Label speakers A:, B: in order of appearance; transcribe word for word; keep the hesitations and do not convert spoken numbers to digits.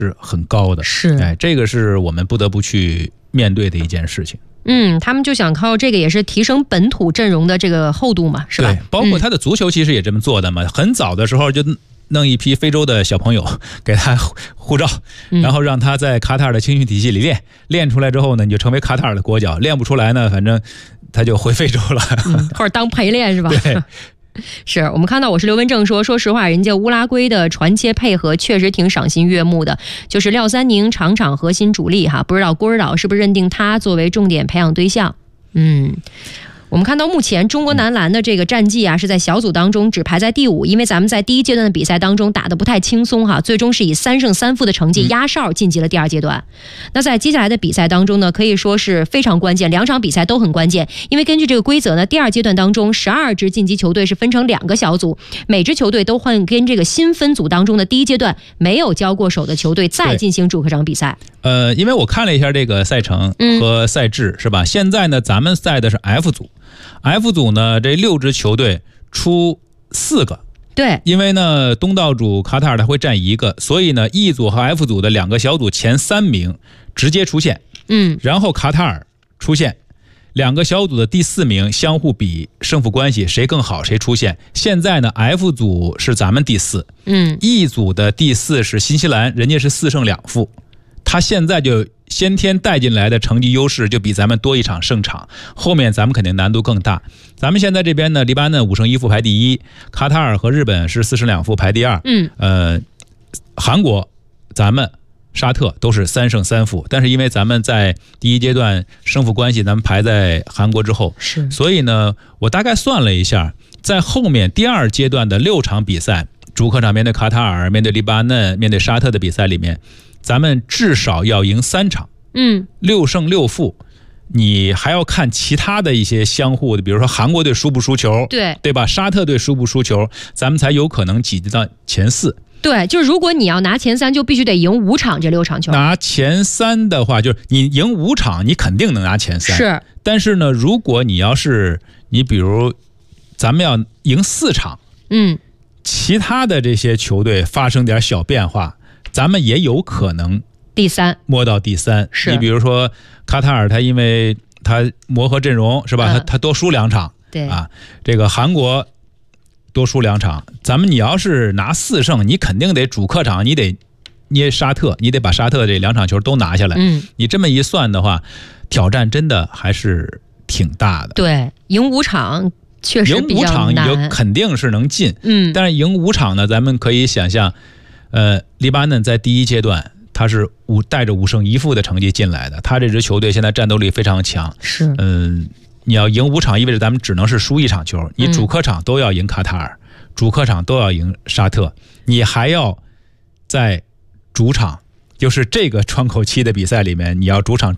A: 是很高的。
B: 是，
A: 哎，这个是我们不得不去面对的一件事情。
B: 嗯，他们就想靠这个也是提升本土阵容的这个厚度嘛，是吧？
A: 对，包括他的足球其实也这么做的嘛，嗯、很早的时候就弄一批非洲的小朋友给他护照，然后让他在卡塔尔的青训体系里练，练出来之后呢，你就成为卡塔尔的国脚；练不出来呢，反正他就回非洲了，
B: 嗯、或者当陪练是吧？
A: 对。
B: 是我们看到，我是刘文正说，说实话，人家乌拉圭的传切配合确实挺赏心悦目的，就是廖三宁场场核心主力哈，不知道郭指导是不是认定他作为重点培养对象？嗯。我们看到目前中国男篮的这个战绩啊，是在小组当中只排在第五，因为咱们在第一阶段的比赛当中打得不太轻松哈，最终是以三胜三负的成绩压哨晋级了第二阶段。那在接下来的比赛当中呢，可以说是非常关键，两场比赛都很关键，因为根据这个规则呢，第二阶段当中十二支晋级球队是分成两个小组，每支球队都会跟这个新分组当中的第一阶段没有交过手的球队再进行主客场比赛。
A: 呃，因为我看了一下这个赛程和赛制、嗯、是吧？现在呢，咱们赛的是 F 组。F 组呢，这六支球队出四个，
B: 对，
A: 因为呢，东道主卡塔尔它会占一个，所以呢 ，E 组和 F 组的两个小组前三名直接出线，
B: 嗯，
A: 然后卡塔尔出线，两个小组的第四名相互比胜负关系，谁更好谁出线。现在呢 ，F 组是咱们第四，
B: 嗯
A: ，E 组的第四是新西兰，人家是四胜两负，他现在就先天带进来的成绩优势就比咱们多一场胜场，后面咱们肯定难度更大。咱们现在这边呢，黎巴嫩五胜一负排第一，卡塔尔和日本是四胜两负排第二，
B: 嗯，
A: 呃，韩国、咱们、沙特都是三胜三负，但是因为咱们在第一阶段胜负关系咱们排在韩国之后，
B: 是，
A: 所以呢，我大概算了一下，在后面第二阶段的六场比赛，主客场面对卡塔尔、面对黎巴嫩、面对沙特的比赛里面，咱们至少要赢三场，
B: 嗯，
A: 六胜六负，你还要看其他的一些相互的，比如说韩国队输不输球，
B: 对
A: 对吧？沙特队输不输球，咱们才有可能挤到前四。
B: 对，就是如果你要拿前三，就必须得赢五场这六场球。
A: 拿前三的话，就是你赢五场，你肯定能拿前三。
B: 是，
A: 但是呢，如果你要是你比如咱们要赢四场，
B: 嗯，
A: 其他的这些球队发生点小变化，咱们也有可能
B: 第三
A: 摸到第三。
B: 是，
A: 你比如说卡塔尔，他因为他磨合阵容是吧？
B: 嗯、
A: 他他多输两场，
B: 对
A: 啊，这个韩国多输两场，咱们你要是拿四胜，你肯定得主客场你得捏沙特，你得把沙特这两场球都拿下来。
B: 嗯，
A: 你这么一算的话，挑战真的还是挺大的。
B: 对，赢五场确实比较难。赢五
A: 场你就肯定是能进，
B: 嗯，
A: 但是赢五场呢，咱们可以想象，呃，黎巴嫩在第一阶段他是五带着五胜一负的成绩进来的，他这支球队现在战斗力非常强，
B: 是，
A: 嗯。你要赢五场，意味着咱们只能是输一场球。你主客场都要赢卡塔尔，嗯、主客场都要赢沙特，你还要在主场，就是这个窗口期的比赛里面，你要主场